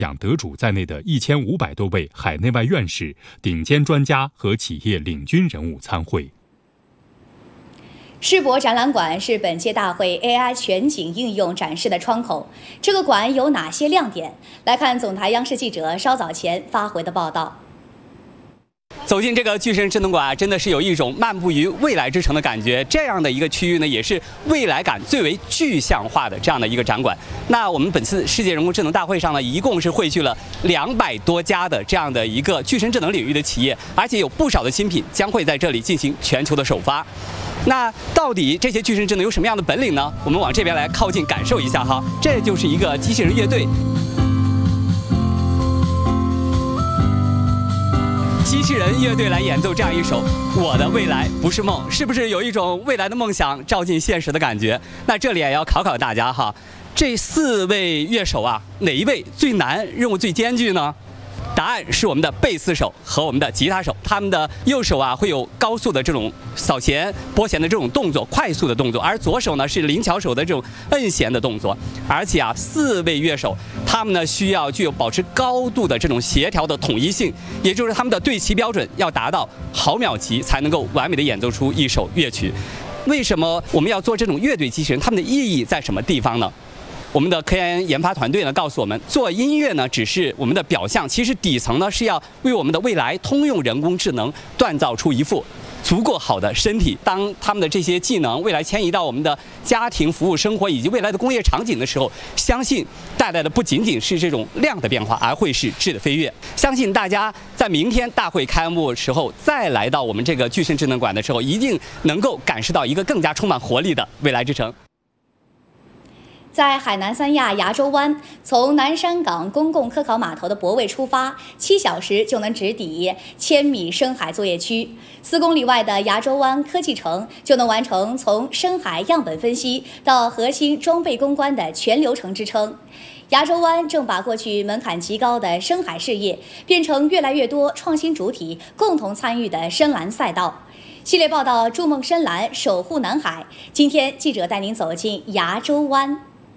奖得主在内的1500多位海内外院士、顶尖专家和企业领军人物参会。 世博展览馆是本届大会 AI 全景应用展示的窗口。这个馆有哪些亮点？来看总台央视记者稍早前发回的报道。 走进这个巨神智能馆，真的是有一种漫步于未来之城的感觉。这样的一个区域呢，也是未来感最为具象化的这样的一个展馆。那我们本次世界人工智能大会上呢，一共是汇聚了200多家的这样的一个巨神智能领域的企业，而且有不少的新品将会在这里进行全球的首发。那到底这些巨神智能有什么样的本领呢？我们往这边来靠近感受一下哈。这就是一个机器人乐队。机器人乐队来演奏这样一首《我的未来不是梦》，是不是有一种未来的梦想照进现实的感觉？那这里也要考考大家哈，这4位乐手啊，哪一位最难，任务最艰巨呢？答案是我们的贝斯手和我们的吉他手，他们的右手啊会有高速的这种扫弦、拨弦的这种动作，快速的动作，而左手呢是灵巧手的这种摁弦的动作。而且啊，4位乐手他们呢需要具有保持高度的这种协调的统一性，也就是他们的对齐标准要达到毫秒级，才能够完美的演奏出一首乐曲。为什么我们要做这种乐队机器人？它们的意义在什么地方呢？我们的科研发团队呢告诉我们，做音乐呢只是我们的表象，其实底层呢是要为我们的未来通用人工智能锻造出一副足够好的身体。当他们的这些技能未来迁移到我们的家庭服务生活以及未来的工业场景的时候，相信带来的不仅仅是这种量的变化，而会是质的飞跃。相信大家在明天大会开幕时候再来到我们这个巨神智能馆的时候，一定能够感受到一个更加充满活力的未来之城。 在海南三亚牙洲湾，从南山港公共科考码头的泊位出发，7小时就能直抵1000米深海作业区。4公里外的牙洲湾科技城就能完成从深海样本分析到核心装备攻关的全流程支撑。牙洲湾正把过去门槛极高的深海事业变成越来越多创新主体共同参与的深蓝赛道。系列报道《筑梦深蓝，守护南海》。今天记者带您走进牙洲湾。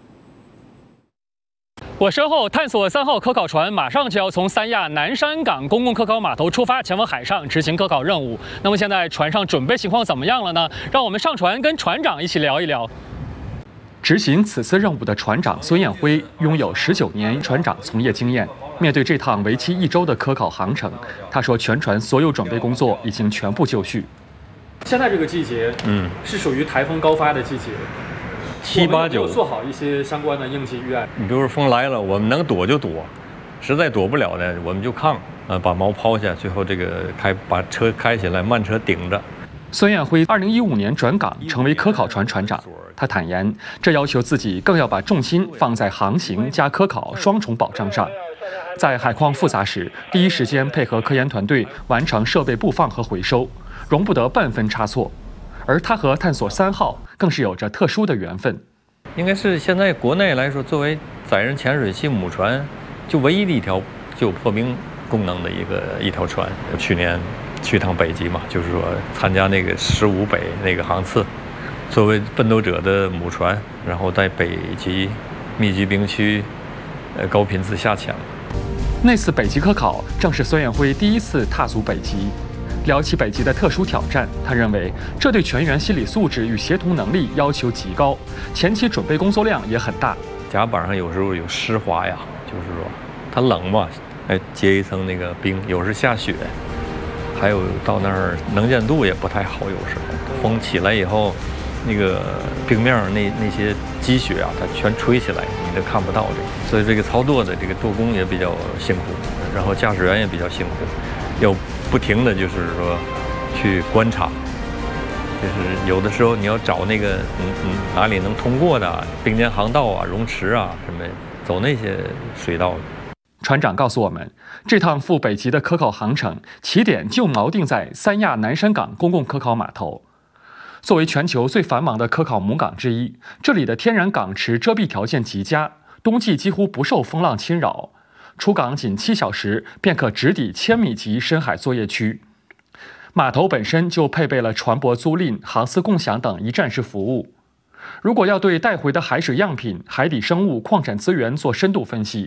我身后探索3号科考船马上就要从三亚南山港公共科考码头出发，前往海上执行科考任务。那么现在船上准备情况怎么样了呢？让我们上船跟船长一起聊一聊。执行此次任务的船长孙彦辉拥有19年船长从业经验。面对这趟为期1周的科考航程，他说全船所有准备工作已经全部就绪。现在这个季节，是属于台风高发的季节。7、8、9做好一些相关的应急预案。 你比如说风来了，我们能躲就躲，实在躲不了呢，我们就抗，把锚抛下，最后这个把车开起来，慢车顶着。 孙彦辉2015年转岗成为科考船船长，他坦言，这要求自己更要把重心放在航行加科考双重保障上。在海况复杂时，第一时间配合科研团队完成设备布放和回收，容不得半分差错。而他和探索3号更是有着特殊的缘分。 应该是现在国内来说，作为载人潜水器母船，就唯一的一条具有破冰功能的一条船。去年去趟北极嘛，就是说参加那个15北那个航次，作为奋斗者的母船，然后在北极密集冰区高频次下潜。 那次北极科考正是孙彦辉第一次踏足北极。聊起北极的特殊挑战，他认为这对全员心理素质与协同能力要求极高，前期准备工作量也很大。 甲板上有时候有湿滑呀，就是说它冷嘛，结一层那个冰，有时下雪，还有到那儿能见度也不太好，有时候风起来以后，那个冰面上那些积雪啊，它全吹起来，你都看不到这，所以这个操作的这个做工也比较辛苦，然后驾驶员也比较辛苦，要不停的就是说去观察，就是有的时候你要找那个哪里能通过的并肩航道啊、泳池啊什么，走那些水道。 船长告诉我们，这趟赴北极的科考航程起点就锚定在三亚南山港公共科考码头。作为全球最繁忙的科考母港之一，这里的天然港池遮蔽条件极佳，冬季几乎不受风浪侵扰。出港仅7小时便可直抵1000米级深海作业区。码头本身就配备了船舶租赁、航司共享等一站式服务。如果要对带回的海水样品、海底生物、矿产资源做深度分析，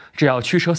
只要驱车